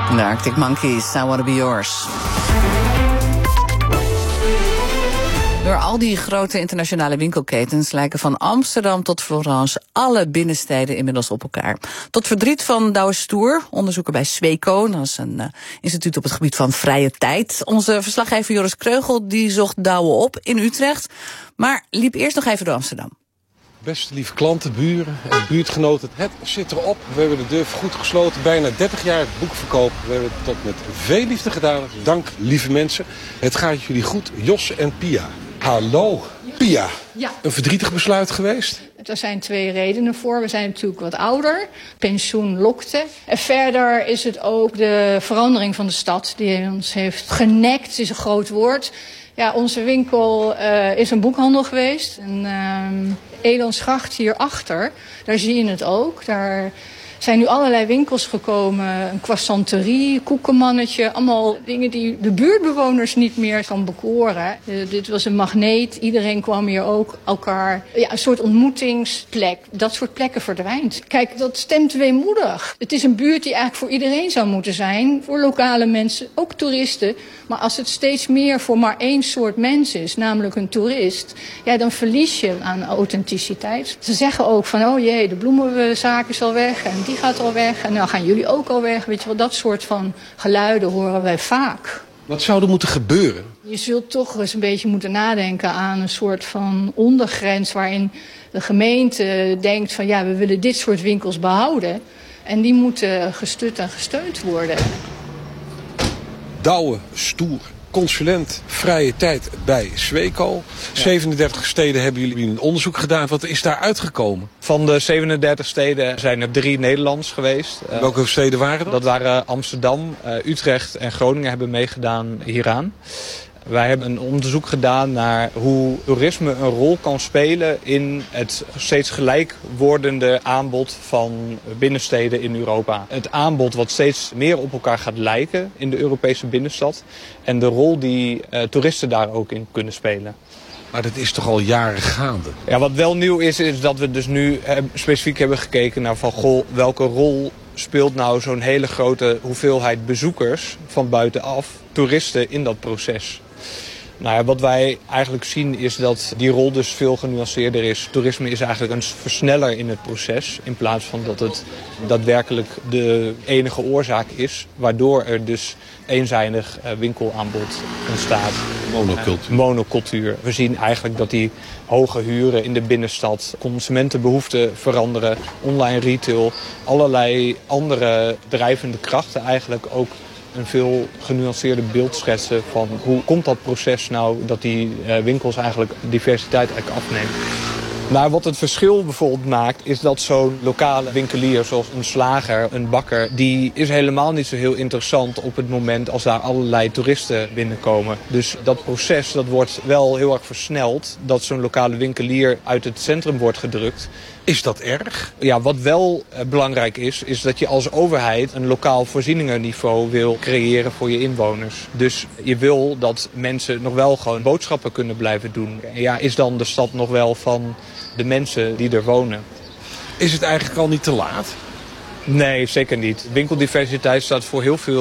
De Arctic Monkeys, I Wanna Be Yours. Door al die grote internationale winkelketens lijken van Amsterdam tot Florence alle binnensteden inmiddels op elkaar. Tot verdriet van Douwe Stoer, onderzoeker bij Sweco, dat is een instituut op het gebied van vrije tijd. Onze verslaggever Joris Kreugel die zocht Douwe op in Utrecht, maar liep eerst nog even door Amsterdam. Beste lieve klanten, buren en buurtgenoten, het zit erop. We hebben de deur goed gesloten, bijna 30 jaar het boekverkoop. We hebben het tot met veel liefde gedaan. Dank, lieve mensen. Het gaat jullie goed, Jos en Pia. Hallo, Pia. Ja. Een verdrietig besluit geweest? Er zijn 2 redenen voor. We zijn natuurlijk wat ouder. Pensioen lokte. En verder is het ook de verandering van de stad die ons heeft genekt, is een groot woord. Ja, onze winkel is een boekhandel geweest. En Elandsgracht hierachter, daar zie je het ook. Daar zijn nu allerlei winkels gekomen. Een croissanterie, koekenmannetje. Allemaal dingen die de buurtbewoners niet meer kan bekoren. Dit was een magneet. Iedereen kwam hier ook elkaar. Ja, een soort ontmoetingsplek. Dat soort plekken verdwijnt. Kijk, dat stemt weemoedig. Het is een buurt die eigenlijk voor iedereen zou moeten zijn. Voor lokale mensen, ook toeristen. Maar als het steeds meer voor maar één soort mens is, namelijk een toerist, ja, dan verlies je aan authenticiteit. Ze zeggen ook van, oh jee, de bloemenzaak is al weg en die gaat al weg. En nou gaan jullie ook al weg. Weet je wel, dat soort van geluiden horen wij vaak. Wat zou er moeten gebeuren? Je zult toch eens een beetje moeten nadenken aan een soort van ondergrens waarin de gemeente denkt van, ja, we willen dit soort winkels behouden. En die moeten gestut en gesteund worden. Douwe Stoer, consulent vrije tijd bij Sweco. 37 steden hebben jullie een onderzoek gedaan. Wat is daar uitgekomen? Van de 37 steden zijn er 3 Nederlands geweest. Welke steden waren dat? Dat waren Amsterdam, Utrecht en Groningen hebben meegedaan hieraan. Wij hebben een onderzoek gedaan naar hoe toerisme een rol kan spelen in het steeds gelijk wordende aanbod van binnensteden in Europa. Het aanbod wat steeds meer op elkaar gaat lijken in de Europese binnenstad en de rol die toeristen daar ook in kunnen spelen. Maar dat is toch al jaren gaande? Ja, wat wel nieuw is dat we dus nu specifiek hebben gekeken naar van, goh, welke rol speelt nou zo'n hele grote hoeveelheid bezoekers van buitenaf, toeristen, in dat proces. Nou ja, wat wij eigenlijk zien is dat die rol dus veel genuanceerder is. Toerisme is eigenlijk een versneller in het proces, in plaats van dat het daadwerkelijk de enige oorzaak is, waardoor er dus eenzijdig winkelaanbod ontstaat. Monocultuur. We zien eigenlijk dat die hoge huren in de binnenstad, consumentenbehoeften veranderen, online retail, allerlei andere drijvende krachten eigenlijk ook een veel genuanceerder beeld schetsen van hoe komt dat proces nou dat die winkels eigenlijk diversiteit eigenlijk afneemt. Maar wat het verschil bijvoorbeeld maakt is dat zo'n lokale winkelier zoals een slager, een bakker, die is helemaal niet zo heel interessant op het moment als daar allerlei toeristen binnenkomen. Dus dat proces dat wordt wel heel erg versneld, dat zo'n lokale winkelier uit het centrum wordt gedrukt. Is dat erg? Ja, wat wel belangrijk is dat je als overheid een lokaal voorzieningenniveau wil creëren voor je inwoners. Dus je wil dat mensen nog wel gewoon boodschappen kunnen blijven doen. Ja, is dan de stad nog wel van de mensen die er wonen? Is het eigenlijk al niet te laat? Nee, zeker niet. Winkeldiversiteit staat voor heel veel